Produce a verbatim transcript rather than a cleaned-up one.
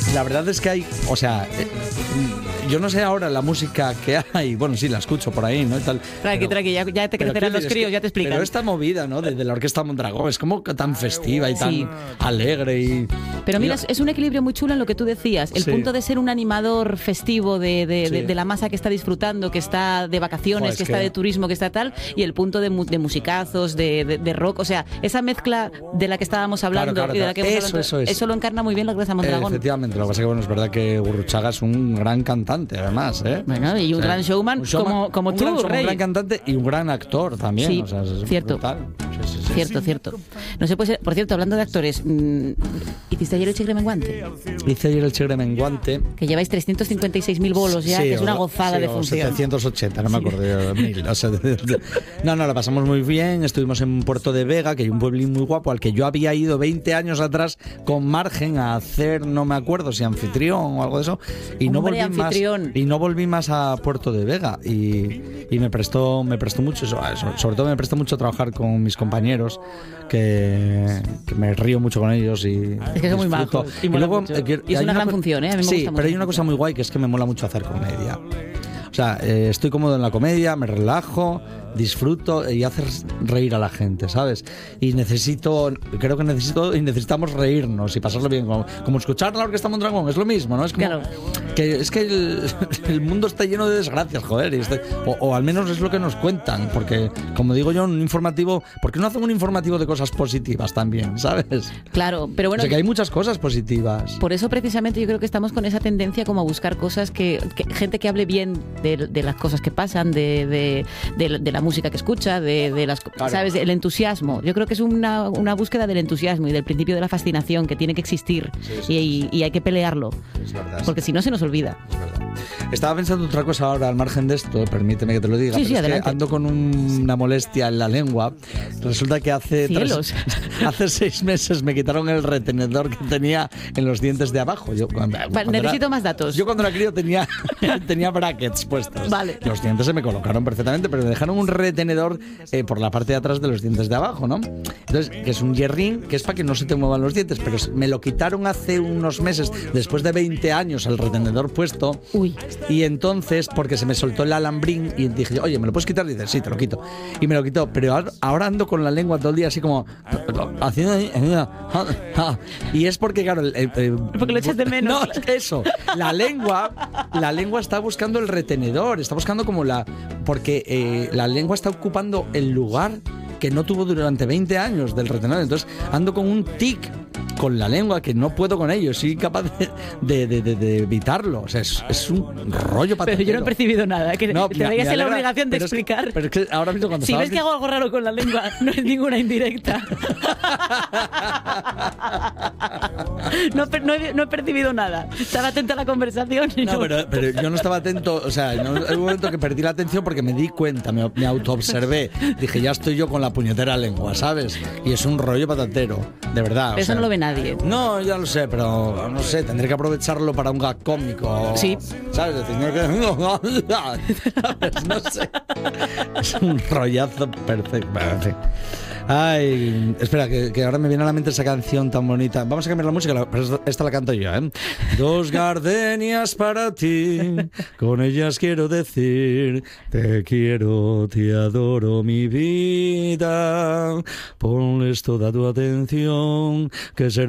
la verdad es que hay, o sea, eh, yo no sé ahora la música que hay, bueno, sí, la escucho por ahí, ¿no? Y tal, Tranqui, pero, tranqui, ya, ya te pero crecerán ¿qué los dices? críos, ya te explican. Pero esta movida, ¿no? De, de la Orquesta Mondragón es como tan festiva y tan Sí. alegre y... Pero mira, y- es un equilibrio muy chulo en lo que tú decías. El Sí. punto de ser un animador festivo de, de, Sí. de, de la masa que está disfrutando, que está de vacaciones, Joder, es que está que- de turismo, que está tal, y el punto de, mu- de musicazos, de, de, de rock. O sea, esa mezcla de la que estábamos hablando Claro, claro, y de la que claro. hemos Eso, hablado, eso es. lo encarna muy bien la Orquesta Eh, Mondragón. efectivamente, lo que pasa es que bueno, es verdad que Gurruchaga es un gran cantante, además, ¿eh? Bueno, y un O sea, gran showman, un showman, como, como un tú, gran showman, Rey. un gran cantante y un gran actor también. Sí, o sea, es cierto. brutal. Sí, sí, sí. Cierto, cierto. No se puede ser- por cierto, hablando de actores, mmm, ¿hiciste ayer el Chigre Menguante? Hice ayer el Chigre Menguante. Que lleváis trescientos cincuenta y seis mil bolos ya, Sí, que es una o- gozada sí, de o función. setecientos ochenta, no me acuerdo de mil. O sea, de- de- no, no, lo pasamos muy bien. Estuvimos en Puerto de Vega, que hay un pueblín muy guapo al que yo había ido veinte años atrás con Margen a hacer, no me acuerdo si anfitrión o algo de eso. Y no Hombre, volví más. anfitrión. Y no volví más a Puerto de Vega. Y, y me prestó, me prestó mucho eso, eso. Sobre todo me prestó mucho trabajar con mis compañeros, que, que me río mucho con ellos y Es que son muy disfruto. majos y mola mucho. eh, que- Y es hay una gran co- función, ¿eh? A mí me sí, gusta mucho. pero hay una cosa muy guay que es que me mola mucho hacer comedia. O sea, eh, estoy cómodo en la comedia, me relajo, disfruto y haces reír a la gente, ¿sabes? Y necesito, creo que necesito y necesitamos reírnos y pasarlo bien, como, como escuchar la Orquesta Mondragón, es lo mismo, ¿no? Es como Claro. que es que el, el mundo está lleno de desgracias, joder, y este- o, o al menos es lo que nos cuentan, porque como digo yo, un informativo, ¿por qué no hacen un informativo de cosas positivas también, ¿sabes? Claro, pero bueno, O sea, que hay muchas cosas positivas. por eso precisamente yo creo que estamos con esa tendencia como a buscar cosas que, que- gente que hable bien de, de las cosas que pasan, de, de, de, de la música que escucha, de, de las, Claro. ¿sabes? El entusiasmo. Yo creo que es una, una búsqueda del entusiasmo y del principio de la fascinación que tiene que existir Sí, sí, y, y hay que pelearlo, Es verdad. porque si no se nos olvida. Es verdad. Estaba pensando otra cosa ahora al margen de esto, permíteme que te lo diga. Sí, pero sí, es que adelante. ando con un- una molestia en la lengua. Resulta que hace Cielos. tres- hace seis meses me quitaron el retenedor que tenía en los dientes de abajo. Yo, cuando, Va, cuando necesito era- más datos. Yo cuando era crío tenía, tenía brackets puestos. Vale. Los dientes se me colocaron perfectamente, pero me dejaron un retenedor eh, por la parte de atrás de los dientes de abajo, ¿no? Entonces, que es un hierrín, que es para que no se te muevan los dientes, pero me lo quitaron hace unos meses, después de veinte años, el retenedor puesto. Uy. Y entonces, porque se me soltó el alambrín y dije, oye, ¿me lo puedes quitar? Y dice, sí, te lo quito. Y me lo quitó, pero ahora- ahora ando con la lengua todo el día así como haciendo... Y es porque, claro... el- el- el- Porque lo echas de menos. No, es que eso. La lengua, la lengua está buscando el retenedor, está buscando como la... Porque eh, la lengua está ocupando el lugar que no tuvo durante veinte años del retenedor. Entonces ando con un tic con la lengua que no puedo con ello, soy capaz de, de, de- de- de evitarlo. O sea, es, es un rollo patatero. Pero yo no he percibido nada, que No, te me- veías me en la alegra, obligación de pero es que- explicar. pero es que ahora mismo cuando Si estabas ves que hago algo raro con la lengua, no es ninguna indirecta. No, per- no, he, no he percibido nada. Estaba atenta a la conversación y no. No, pero, pero yo no estaba atento, o sea, no, hay un momento que perdí la atención porque me di cuenta, me, me autoobservé. Dije, ya estoy yo con la puñetera lengua, ¿sabes? Y es un rollo patatero, de verdad. o Eso sea, no lo ve nadie. No, ya lo sé, pero no sé, tendré que aprovecharlo para un gag cómico. Sí. ¿Sabes? Decir, no, que- ¿sabes? No sé. Es un rollazo perfecto. Bueno, en fin. Ay, espera, que, que ahora me viene a la mente esa canción tan bonita. Vamos a cambiar la música, pero esta, esta la canto yo, ¿eh? Dos gardenias para ti, con ellas quiero decir, te quiero, te adoro, mi vida. Ponles toda tu atención, que será